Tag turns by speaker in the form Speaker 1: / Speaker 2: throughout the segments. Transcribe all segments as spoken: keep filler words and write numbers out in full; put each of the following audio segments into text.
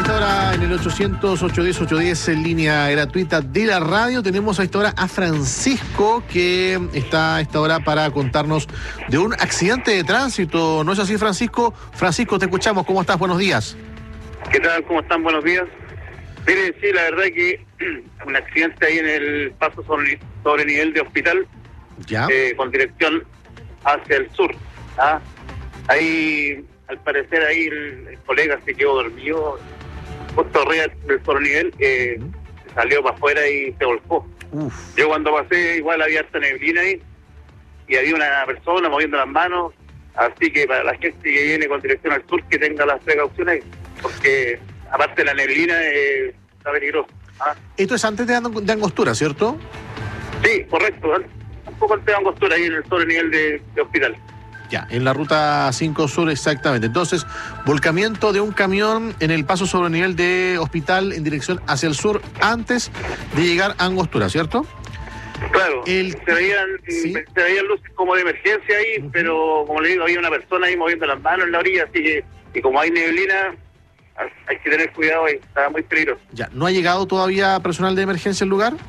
Speaker 1: esta hora en el ochocientos, ochocientos diez, ochocientos diez en línea gratuita de la radio. Tenemos a esta hora a Francisco, que está a esta hora para contarnos de un accidente de tránsito. ¿No es así, Francisco? Francisco, te escuchamos. ¿Cómo estás? Buenos días.
Speaker 2: ¿Qué tal? ¿Cómo están? Buenos días. Mire, sí, la verdad que un accidente ahí en el paso sobre, sobre nivel de hospital,
Speaker 1: ya,
Speaker 2: eh, con dirección hacia el sur. ¿Ah? Ahí, al parecer, ahí el, el colega se quedó dormido, justo arriba del sobre nivel, eh, uh-huh. salió para afuera y se volcó. Uf. Yo cuando pasé, igual había harta neblina ahí, y había una persona moviendo las manos, así que para la gente que viene con dirección al sur, que tenga las precauciones, porque aparte de la neblina, eh, está peligroso. ¿Ah?
Speaker 1: Esto es antes de, de Angostura, ¿cierto?
Speaker 2: Sí, correcto. Un poco antes de Angostura, ahí en el sobre nivel de, de hospital.
Speaker 1: Ya, en la ruta cinco Sur, exactamente. Entonces, volcamiento de un camión en el paso sobre nivel de hospital en dirección hacia el sur antes de llegar a Angostura, ¿cierto?
Speaker 2: Claro,
Speaker 1: el...
Speaker 2: se veían ¿Sí? se veían luces como de emergencia ahí, uh-huh. pero como le digo, había una persona ahí moviendo las manos en la orilla, así que, y como hay neblina, hay que tener cuidado ahí, está muy peligroso.
Speaker 1: Ya, ¿no ha llegado todavía personal de emergencia al lugar?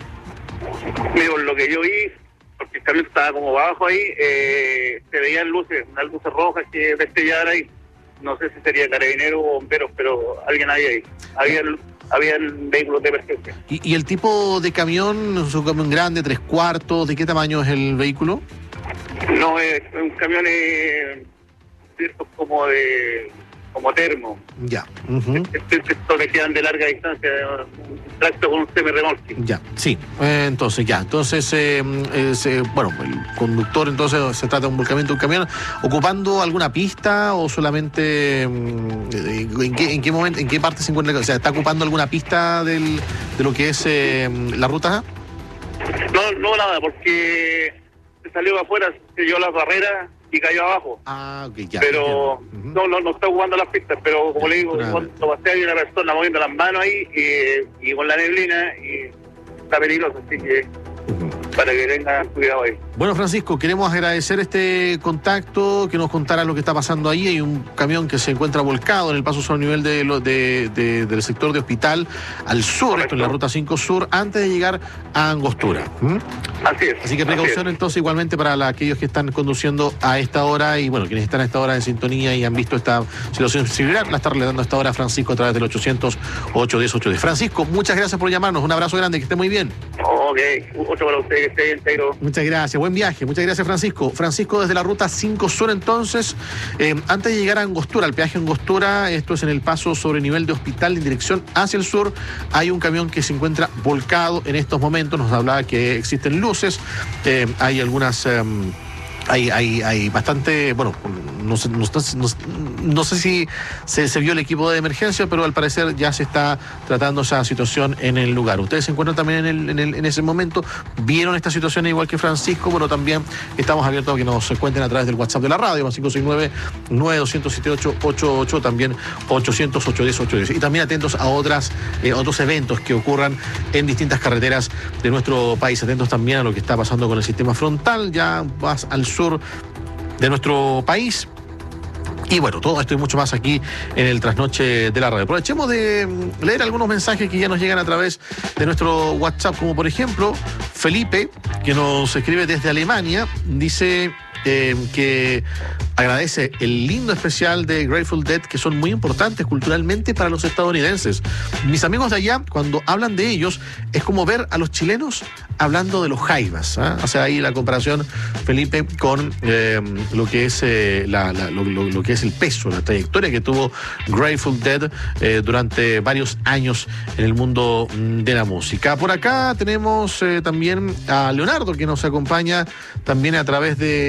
Speaker 2: Mira, lo que yo vi, porque el camión estaba como abajo ahí, eh, se veían luces, unas luces rojas que destellaban ahí. No sé si sería carabinero o bomberos, pero alguien había ahí. Habían, habían vehículos de emergencia.
Speaker 1: ¿Y, ¿Y el tipo de camión, es un camión grande, tres cuartos? ¿De qué tamaño es el vehículo?
Speaker 2: No, es un camión eh, como de... como termo.
Speaker 1: Ya. Uh-huh.
Speaker 2: Estos que quedan de larga distancia, un tracto con un semi-remolque.
Speaker 1: Ya, sí. Eh, entonces, ya. Entonces, eh, eh, bueno, el conductor, entonces, se trata de un volcamiento de un camión. ¿Ocupando alguna pista o solamente... ¿En qué, en qué momento, en qué parte se encuentra? O sea, ¿está ocupando alguna pista del, de lo que es eh, la ruta?
Speaker 2: No, no, nada, porque se salió afuera, se dio las barreras y cayó abajo. Ah, ok, ya. Pero uh-huh. no, no, no está jugando las pistas, pero como le digo, claro. Cuando pasé hay una persona moviendo las manos ahí y, y con la neblina y está peligroso, así que uh-huh. para que tengan cuidado ahí. Bueno,
Speaker 1: Francisco, queremos agradecer este contacto, que nos contara lo que está pasando ahí. Hay un camión que se encuentra volcado en el paso sobre nivel de, de, de, del sector de hospital al sur, correcto. Esto en la ruta cinco Sur, antes de llegar a Angostura. ¿Mm?
Speaker 2: Así es.
Speaker 1: Así que precaución
Speaker 2: es.
Speaker 1: entonces igualmente para la, aquellos que están conduciendo a esta hora y bueno, quienes están a esta hora en sintonía y han visto esta situación similar, la está relatando a esta hora Francisco a través del ochocientos, ochocientos diez, ochocientos diez. Francisco, muchas gracias por llamarnos, un abrazo grande, que esté muy bien.
Speaker 2: Ok, otro para usted, que esté bien, Tairo.
Speaker 1: Muchas gracias, buen viaje, muchas gracias Francisco. Francisco desde la ruta cinco Sur entonces, eh, antes de llegar a Angostura, al peaje Angostura, esto es en el paso sobre nivel de hospital en dirección hacia el sur, hay un camión que se encuentra volcado en estos momentos, nos hablaba que existen luces, eh, hay algunas... Eh, Hay, hay, hay bastante, bueno, no sé, no, no, no sé si se, se vio el equipo de emergencia, pero al parecer ya se está tratando esa situación en el lugar. Ustedes se encuentran también en, el, en, el, en ese momento, vieron esta situación igual que Francisco, pero también estamos abiertos a que nos cuenten a través del WhatsApp de la radio, más cinco seis nueve, nueve dos siete ocho, ocho ocho, también ochocientos, ochocientos diez, ochocientos diez. Y también atentos a otras, eh, otros eventos que ocurran en distintas carreteras de nuestro país. Atentos también a lo que está pasando con el sistema frontal, ya vas al sur de nuestro país. Y bueno, todo esto y mucho más aquí en el Trasnoche de la Radio. Aprovechemos de leer algunos mensajes que ya nos llegan a través de nuestro WhatsApp, como por ejemplo Felipe, que nos escribe desde Alemania, dice eh, que agradece el lindo especial de Grateful Dead, que son muy importantes culturalmente para los estadounidenses. Mis amigos de allá, cuando hablan de ellos, es como ver a los chilenos hablando de los jaivas, ¿eh? O sea, ahí la comparación, Felipe, con eh, lo que es eh, la, la, lo, lo, lo que es el peso, la trayectoria que tuvo Grateful Dead eh, durante varios años en el mundo de la música. Por acá tenemos eh, también a Leonardo, que nos acompaña también a través de